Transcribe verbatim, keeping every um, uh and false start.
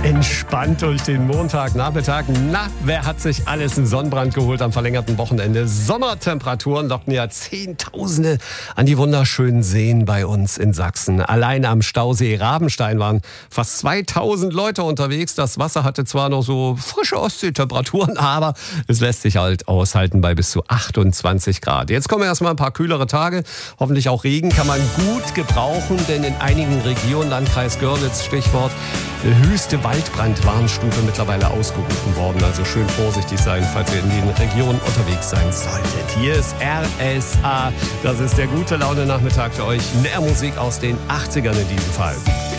Entspannt durch den Montagnachmittag. Na, wer hat sich alles einen Sonnenbrand geholt am verlängerten Wochenende? Sommertemperaturen locken ja Zehntausende an die wunderschönen Seen bei uns in Sachsen. Allein am Stausee Rabenstein waren fast zweitausend Leute unterwegs. Das Wasser hatte zwar noch so frische Ostseetemperaturen, aber es lässt sich halt aushalten bei bis zu achtundzwanzig Grad. Jetzt kommen erstmal ein paar kühlere Tage. Hoffentlich auch Regen kann man gut gebrauchen, denn in einigen Regionen, Landkreis Görlitz, Stichwort, höchste Waldbrandwarnstufe mittlerweile ausgerufen worden. Also schön vorsichtig sein, falls ihr in den Regionen unterwegs sein solltet. Hier ist R S A. Das ist der gute Laune-Nachmittag für euch. Mehr Musik aus den achtzigern in diesem Fall.